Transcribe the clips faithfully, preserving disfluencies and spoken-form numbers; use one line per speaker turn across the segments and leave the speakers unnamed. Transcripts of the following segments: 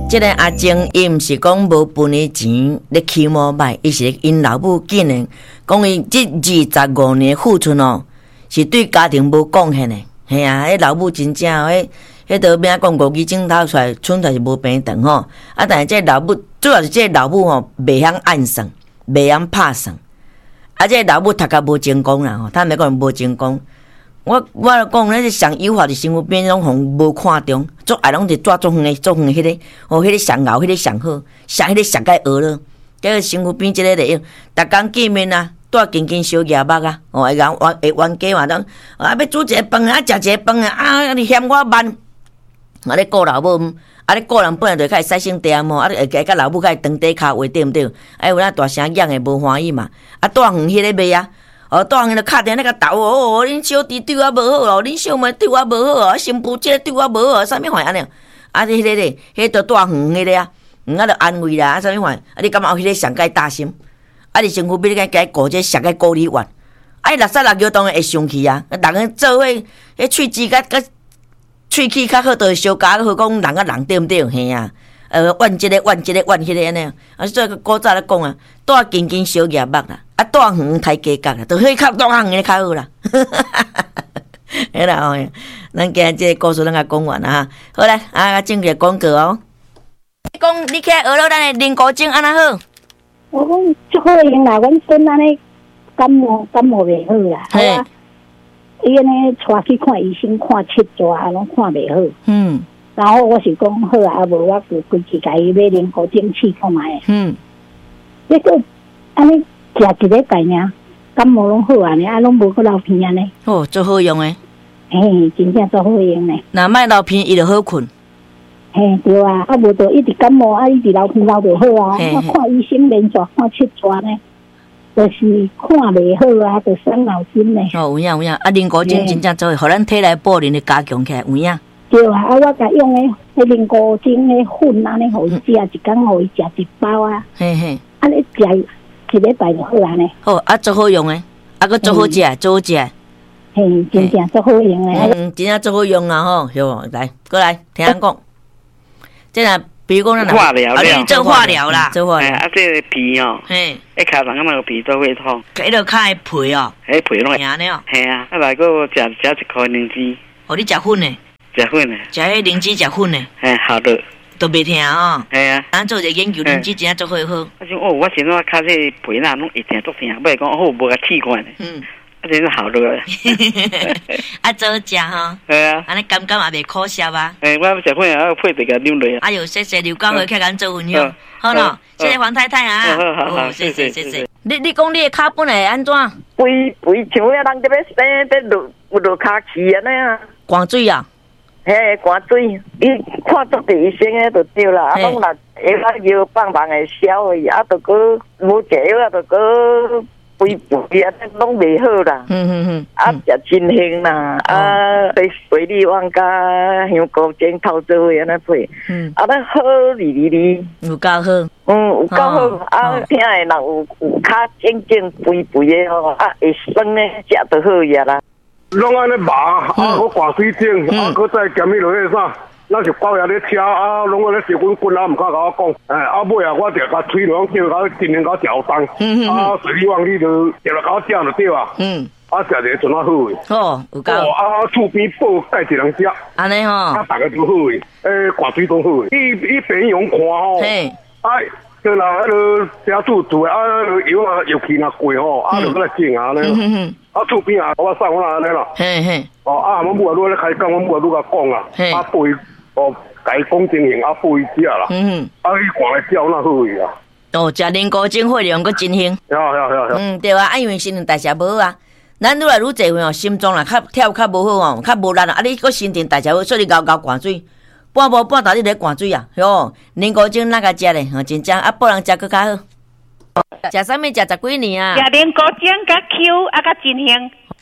即个阿晶，伊毋是讲无分的钱咧起毛歹，伊是因老母竟然讲伊即二十五年付出哦，是对家庭无贡献的。嘿啊，迄老母真正迄迄道名讲五支镜头出来，剩才是无平等吼。啊，但是这老母主要是这老母吼，袂晓按算，袂晓拍算。啊，这老母读甲无成功啦吼，他咪讲无成功。我我讲，咱是上优化的身躯边拢互无看中，做爱拢是抓做远的做远迄个，哦，迄个上熬，迄个上好，上迄个上该学了。这个身躯边即个利用，逐工见面啊，带紧紧小牙目啊，哦，会讲会冤家嘛，当啊要煮一个饭啊，食一个饭啊，啊你嫌我慢，啊你顾老母，啊你顾人本来就开始洗性点哦，啊会甲老母开始长底骹话对毋对？啊有咱大声养的无欢喜嘛，啊带远迄个卖啊。哦，当然就敲电那个头哦，恁小弟对我无好哦，恁小妹对我无好哦，新妇这对我无好，啥物款安尼？啊，你迄个咧，迄个带远迄个啊，嗯，啊，就安慰啦，啊，啥物款？啊，你感觉迄个上该大心？啊，你身躯比你该顾这上该顾你完？啊，六十六摇当然会生气啊，人个做伙，迄喙齿甲甲喙齿较好，就会相加好讲人甲人对毋对？嘿啊。呃，怨即个怨即个怨迄个安尼，啊，所以古早咧讲啊，带紧紧小叶目啦，啊，带远抬价格啦，就迄较带远的较好啦。嘿啦吼，咱今日即个故事咱甲讲完啦哈。好来，啊，整个广告哦。你讲你起来学了咱的林国精安那好？
我讲足好用啦，阮孙安尼感冒感冒袂好啦，好啊。伊安尼带去看医生，看七抓，拢看袂好。嗯。然后我是讲好啊，啊无我就规去甲伊买零固精试看卖。嗯，结果安尼食一礼拜尔，感冒拢好安尼，啊拢无去流鼻安尼。
哦，足好用诶。
嘿，真正足好用诶。
若莫流鼻，伊就好困。
嘿，对啊，啊无就一直感冒，啊一直流鼻流就好啊。我看医生连续看七抓呢，就是看袂好啊，就伤脑筋呢。
哦，有影有影，啊零固精真正足，互咱体内保能力加强起来，有影。
对啊，啊，我甲用诶，迄零固精诶粉安尼，互伊食一工，互伊食一包啊。嘿嘿，安尼食一礼拜就好安尼。
好，啊，足好用诶，啊，佫足好食，足好食。
嘿，真正足好用诶。
嗯，真正足好用啊吼，哟，来，过来听人讲。即若比如讲咱
化疗了，
你做化疗啦，做化疗。
啊，这个皮哦，嘿，一卡上咁嘛个皮都会痛。
迄落卡诶皮哦，
迄皮拢
会安尼哦。
系啊，啊来个食食一颗灵芝。
哦，你食粉诶？
食粉诶，
食迄灵芝食粉诶，
哎，好的，
都袂听哦。
系啊，
咱做一个研究，灵芝真正做伙好。
我想哦，我现在卡这皮那拢一定做疼，不然讲哦无个气管咧。嗯，啊真是好的。
啊，做食吼。
系啊，
安尼感觉也袂可惜啊。
诶，我食粉啊，配一个牛奶啊。
哎呦，谢谢刘教授，客咱做分享，好咯，谢谢黄太太啊。
好好好，
谢谢谢谢。你你讲你的脚本会安怎？
肥肥像遐人特别生得落落骹气安尼啊。
寒水啊？
嘿，寒水，你看足地医生诶就对啦。啊，讲若下个药棒棒会消诶，啊，着个无食药啊，着个肥肥啊，拢袂好啦。嗯嗯嗯。啊，食真香啦，啊，对水利旺加香菇精头做伙安尼配。嗯。啊，咱好哩哩哩。
有够好。
嗯，有够好。啊，听诶人有有较正正肥肥诶吼，啊，会酸诶，食着好呀啦。
拢安尼麻，啊，我挂水井，啊，佮再兼迄落迄啥，咱是包爷咧车，啊，拢安尼是阮滚啊，毋敢甲我讲，哎，啊尾啊，我着甲吹落，叫甲今年甲调动，啊，水利旺你就着落甲我食就对啊，嗯，啊，食一个阵啊好诶，
哦，有够，
啊，厝边报带一人食，
安尼吼，
啊，大家都好诶，诶，挂水都好诶，伊伊平用看吼，嘿，啊。就若迄落家厝住啊，药啊药气若贵吼，啊就搁来整啊咧。啊厝边啊，我送我安尼啦。嘿嘿。哦啊，阮母啊，愈咧开讲，阮母啊愈甲讲啊，啊陪哦，家讲情形啊陪伊食啦。嗯嗯。啊，伊看来照那好伊啊。
哦，食零固精血量搁真香。
呀呀呀呀。
嗯，对啊，啊因为新陈代谢无好啊，咱愈来愈侪份哦，心脏啦较跳较无好哦，较无力啊，啊你搁新陈代谢好，所以你熬熬寒水。半无半打你咧灌水啊，哟，零固精哪个食咧？吼，真正啊，别人食佫较好。食啥物？食十几年啊？
食零固精甲 Q 啊，甲真香。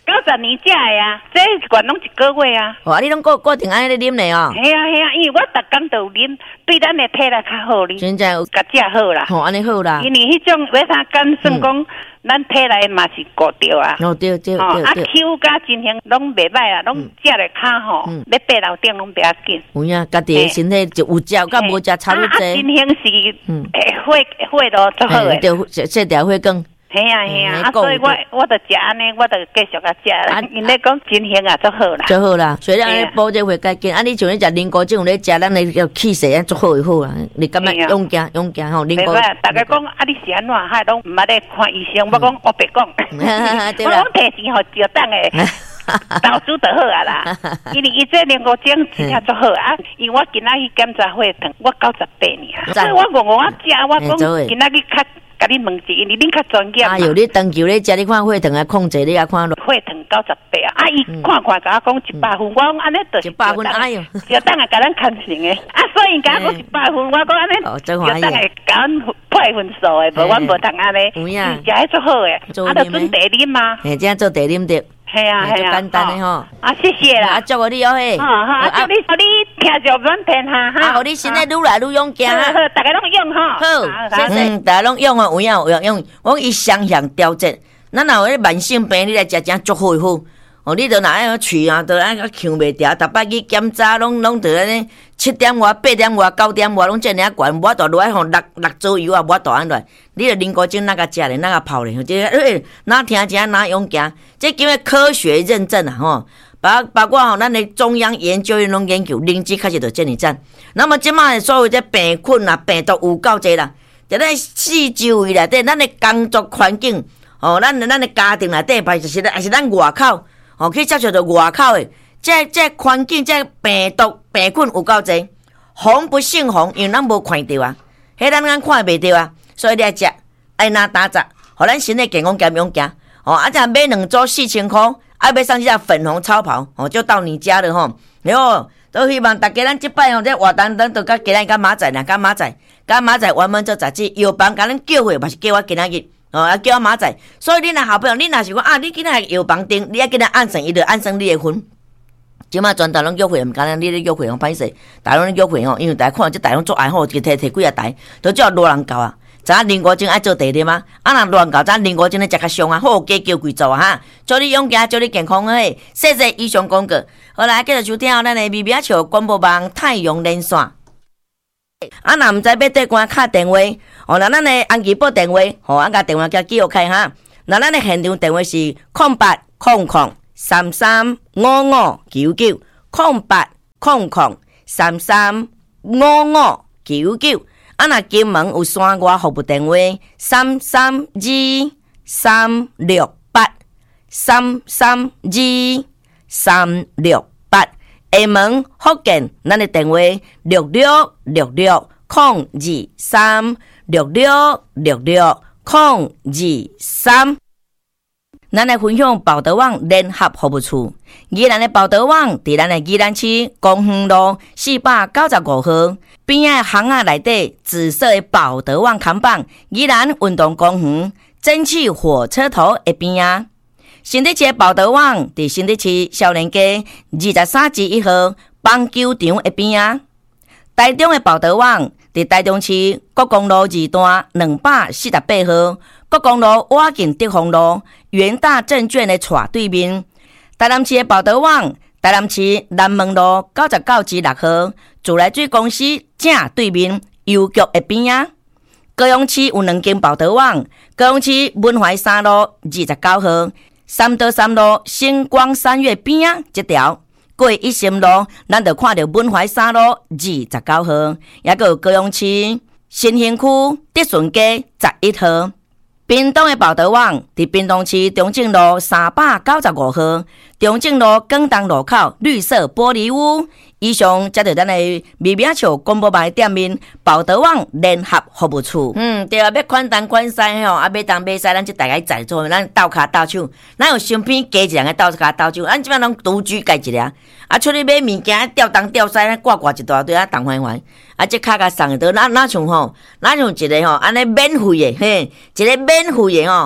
九十年食的啊，这罐拢一个月啊。
哦，啊，你拢固固定安尼咧啉咧哦。
系啊系啊，因为我逐工都有啉，对咱的体力较好哩。
真正有
甲食好啦。
吼，安尼好啦。
因为迄种买啥干算讲，咱体内嘛是顾着啊。
哦，对对对对。
啊 ，Q 甲真型拢袂歹啊，拢食咧较好，要爬楼顶拢袂要紧。
有影，家己的身体就有食甲无食差不多。
啊，真型是诶血血咯足好诶。
对，这条血更。
系啊系啊，啊所以我我就食安尼，我就继续甲食啦。因为讲真型啊，足好啦，
足好啦。所以咱咧补这血较紧。啊，你像咧食菱角种咧食，咱咧要气势啊，足好会好啦。你感觉勇敢勇敢吼？菱角。
大家讲啊，你是安怎？还拢毋捌咧看医生？我讲我别讲，我讲提钱互就当诶。投资就好啊啦，因为伊这菱角种真正足好啊。因为我今仔去检查血糖，我九十八尔，所以我问我食，我讲今仔日较。甲你问一下，因为恁较专业嘛。
哎呦，你长久咧食，你看血糖啊控制，你啊看落。
血糖九十八啊！啊，伊看看甲我讲一百分，我讲安尼就是
一百分，哎呦，
就等下甲咱看成诶。啊，所以甲我讲一百分，我讲安尼，就等下甲咱配分数诶，无阮无通安尼。有影，食迄足好诶，啊，就准茶啉嘛。
嘿，这样做茶啉着。
系啊系啊，
简单诶吼。
啊，谢谢啦。
啊，祝我你好嘿。
好好，啊，祝你祝你听着软片哈哈。
啊，互你身体愈来愈勇敢
哈。好，大家拢用哈。
好，嗯，大家拢用哦，有影有用。我讲伊双向调节，咱若有咧慢性病，你来食真足好好。哦，你着若爱喙啊，着爱个呛袂调，逐摆去检查，拢拢着安尼七点外、八点外、九点外，拢这尔悬，我着落来吼六六左右啊，我着安落。你着菱角精哪个食咧，哪个泡咧？这诶，哪听真哪勇敢，这叫做科学认证啊！吼，包包括吼，咱的中央研究院拢研究，灵芝开始着这尔赞。那么即卖所有这病菌啊、病毒有够济啦。在咱四周围内底，咱的工作环境，哦，咱咱的家庭内底，还是还是咱外口，哦，去接触到外口的，这这环境，这病毒病菌有够济，红不胜红，因为咱无看到啊，迄咱咱看袂到啊，所以你爱食，爱拿打杂，互咱身体健康健勇敢，哦，啊，再买两组四千块，爱买上这只粉红超跑，哦，就到你家了吼，哟。都希望大家咱即摆吼，这活动咱都甲今仔甲马仔啦，甲马仔，甲马仔专门做杂志，药房甲咱叫回，嘛是叫我今仔日，哦，啊叫我马仔。所以恁若好朋友，恁若是讲啊，你今仔药房订，你爱今仔按算，伊就按算你的分。即马全台拢叫回，毋敢咱你咧叫回哦，歹势，大拢咧叫回哦，因为大家看即大拢做爱好，就摕摕几啊台，都叫罗人教啊。咱菱角精爱做茶啉吗？啊，若乱搞，咱菱角精咧食较凶啊，好加叫贵做啊哈！祝你勇敢，祝你健康嘿！谢谢以上广告。好来，继续收听咱的微微笑广播网太阳连线。啊，若毋知要对关敲电话，哦，那咱的安吉拨电话，吼，啊，甲电话叫记录开哈。那咱的现场电话是空八空空三三五五九九空八空空三三五五九九。啊，若金门有山外服务电话三三二三六八三三二三六八，厦门福建咱的电话六六六六空二三六六六六空二三。咱来分享报道网联合服务处，宜兰的报道网伫咱的宜兰市公园路四百九十五号边仔巷仔内底紫色的报道网看板，宜兰运动公园蒸汽火车头的边仔。新竹市的报道网伫新竹市少年街二十三至一号棒球场的边仔。台中的报道网伫台中市国公路二段两百四十八号。国公路瓦境德丰路元大证券的斜对面，台南市的报道网，台南市南门路九十九至六号，自来水公司正对面邮局的边仔。高雄市有两间报道网，高雄市文怀三路二十九号，三德三路星光三月边仔这条。过一心路，咱就看到文怀三路二十九号，也个有高雄市新兴区德顺街十一号。屏东的报道网伫屏东市中正路三百九十五号，中正路广东路口绿色玻璃屋。以上则着咱的微微笑广播网店面报道网联合服务处。嗯，对啊，要款单款西吼，啊，买东买西，咱即大家在做，咱斗骹斗手，咱有身边加一人个斗骹斗手，咱即摆拢独居家一个，啊，出去买物件吊东吊西，挂挂一大堆啊，东翻翻，啊，即卡甲送的，哪哪像吼，哪像一个吼，安尼免费的，嘿，一个免费的吼。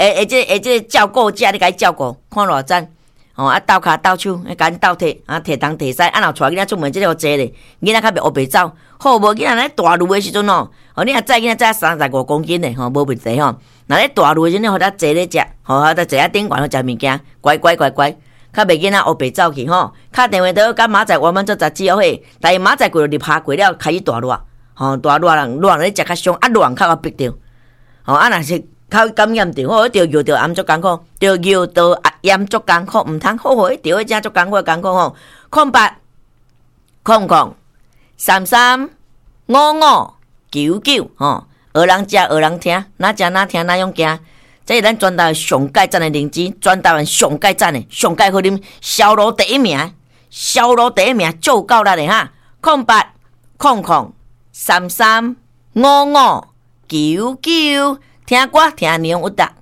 诶诶，这诶这照顾者，你甲伊照顾，看偌赞。哦，啊，斗骹斗手，甲因斗摕，啊，摕东摕西，啊，若带囡仔出门，即个坐咧，囡仔较袂乌白走。好，无囡仔咧大路诶时阵哦，哦，你若载囡仔载三十五公斤诶，吼，无问题吼。若咧大路诶时阵，互咱坐咧食，吼，互咱坐喺顶悬好食物件，乖乖乖乖，较袂囡仔乌白走去吼。敲电话倒，甲马仔我们做杂志哦嘿，但是马仔过入下过了，开始大热，吼，大热人热人咧食较凶，啊，热较互逼着，吼，啊，若是。较感染着，好，着药着暗足艰苦，着药着炎足艰苦，毋通好好一条，真足艰苦艰苦吼。空八空空三三五五九九吼，学人食学人听，哪食哪听哪样行。这是咱全台上界赞的灵芝，全台湾上界赞的上界好啉，销路第一名，销路第一名，做够力的哈。空八空空三三五五九九。听歌听内容有达。